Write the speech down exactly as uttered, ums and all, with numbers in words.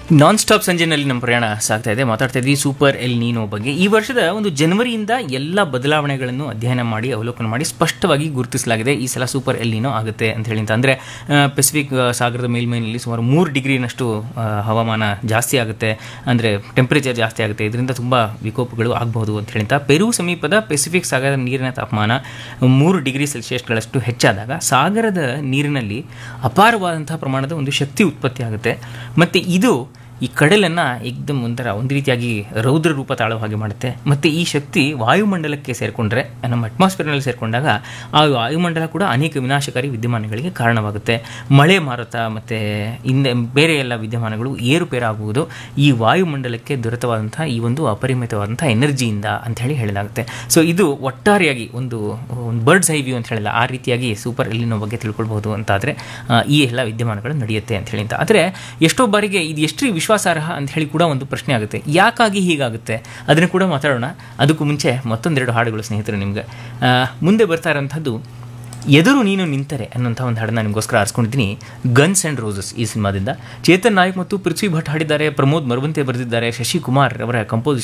Non stop ಸಂಜೆನಲ್ಲಿ ನಮ್ಮ ಪ್ರಯಾಣ ಸಾಗ್ತಾ ಇದೆ. ಮಾತಾಡ್ತಾ ಇದ್ವಿ ಸೂಪರ್ ಎಲ್ ನೀನೋ ಬಗ್ಗೆ. ಈ ವರ್ಷದ ಒಂದು ಜನವರಿಯಿಂದ ಎಲ್ಲ ಬದಲಾವಣೆಗಳನ್ನು ಅಧ್ಯಯನ ಮಾಡಿ ಅವಲೋಕನ ಮಾಡಿ ಸ್ಪಷ್ಟವಾಗಿ ಗುರುತಿಸಲಾಗಿದೆ. ಈ ಸಲ ಸೂಪರ್ ಎಲ್ ನೀನೋ ಆಗುತ್ತೆ ಅಂತ ಹೇಳಿ. ಅಂದರೆ ಪೆಸಿಫಿಕ್ ಸಾಗರದ ಮೇಲ್ಮೈನಲ್ಲಿ ಸುಮಾರು ಮೂರು ಡಿಗ್ರಿನಷ್ಟು ಹವಾಮಾನ ಜಾಸ್ತಿ ಆಗುತ್ತೆ, ಅಂದರೆ ಟೆಂಪರೇಚರ್ ಜಾಸ್ತಿ ಆಗುತ್ತೆ. ಇದರಿಂದ ತುಂಬ ವಿಕೋಪಗಳು ಆಗಬಹುದು ಅಂತ ಹೇಳಿಂತ ಪೆರು ಸಮೀಪದ ಪೆಸಿಫಿಕ್ ಸಾಗರದ ನೀರಿನ ತಾಪಮಾನ ಮೂರು ಡಿಗ್ರಿ ಸೆಲ್ಸಿಯಸ್ಗಳಷ್ಟು ಹೆಚ್ಚಾದಾಗ ಸಾಗರದ ನೀರಿನಲ್ಲಿ ಅಪಾರವಾದಂಥ ಪ್ರಮಾಣದ ಒಂದು ಶಕ್ತಿ ಉತ್ಪತ್ತಿ ಆಗುತ್ತೆ. ಮತ್ತು ಇದು ಈ ಕಡಲನ್ನು ಏಕದಮ್ ಒಂಥರ ಒಂದು ರೀತಿಯಾಗಿ ರೌದ್ರ ರೂಪ ತಾಳೋ ಹಾಗೆ ಮಾಡುತ್ತೆ. ಮತ್ತು ಈ ಶಕ್ತಿ ವಾಯುಮಂಡಲಕ್ಕೆ ಸೇರಿಕೊಂಡ್ರೆ, ನಮ್ಮ ಅಟ್ಮಾಸ್ಫಿಯರ್ನಲ್ಲಿ ಸೇರಿಕೊಂಡಾಗ ಆ ವಾಯುಮಂಡಲ ಕೂಡ ಅನೇಕ ವಿನಾಶಕಾರಿ ವಿದ್ಯಮಾನಗಳಿಗೆ ಕಾರಣವಾಗುತ್ತೆ. ಮಳೆ ಮಾರುತ ಮತ್ತು ಹಿಂದೆ ಬೇರೆ ಎಲ್ಲ ವಿದ್ಯಮಾನಗಳು ಏರುಪೇರಾಗುವುದು ಈ ವಾಯುಮಂಡಲಕ್ಕೆ ದೊರೆತವಾದಂಥ ಈ ಒಂದು ಅಪರಿಮಿತವಾದಂಥ ಎನರ್ಜಿಯಿಂದ ಅಂತ ಹೇಳಿ ಹೇಳಲಾಗುತ್ತೆ. ಸೊ ಇದು ಒಟ್ಟಾರೆಯಾಗಿ ಒಂದು ಒಂದು ಬರ್ಡ್ಸ್ ಐ ವ್ಯೂ ಅಂತ ಹೇಳಿಲ್ಲ, ಆ ರೀತಿಯಾಗಿ ಸೂಪರ್ ಎಲ್ ನೀನೋ ಬಗ್ಗೆ ತಿಳ್ಕೊಳ್ಬೋದು ಅಂತಾದರೆ ಈ ಎಲ್ಲ ವಿದ್ಯಮಾನಗಳು ನಡೆಯುತ್ತೆ ಅಂತ ಹೇಳಿ. ಅಂತ ಆದರೆ ಎಷ್ಟೋ ಬಾರಿಗೆ ಇದು ಎಷ್ಟು ವಿಶ್ವಾಸಾರ್ಹ ಅಂತ ಹೇಳಿ ಕೂಡ ಒಂದು ಪ್ರಶ್ನೆ ಆಗುತ್ತೆ. ಯಾಕಾಗಿ ಹೀಗಾಗುತ್ತೆ ಅದನ್ನು ಕೂಡ ಮಾತಾಡೋಣ. ಅದಕ್ಕೂ ಮುಂಚೆ ಮತ್ತೊಂದೆರಡು ಹಾಡುಗಳು ಸ್ನೇಹಿತರು ನಿಮ್ಗೆ. ಮುಂದೆ ಬರ್ತಾ ಇರೋಂಥದ್ದು ಎದುರು ನೀನು ನಿಂತರೆ ಅನ್ನೋಂಥ ಒಂದು ಹಾಡನ್ನು ನಿಮಗೋಸ್ಕರ ಆರಿಸ್ಕೊಂಡಿದ್ದೀನಿ. ಗನ್ಸ್ ಆ್ಯಂಡ್ ರೋಸಸ್ ಈ ಸಿನಿಮಾದಿಂದ. ಚೇತನ್ ನಾಯಕ್ ಮತ್ತು ಪೃಥ್ವಿ ಭಟ್ ಹಾಡಿದ್ದಾರೆ, ಪ್ರಮೋದ್ ಮರವಂತೆ ಬರೆದಿದ್ದಾರೆ, ಶಶಿ ಕುಮಾರ್ ಅವರ ಕಂಪೋಸಿಷನ್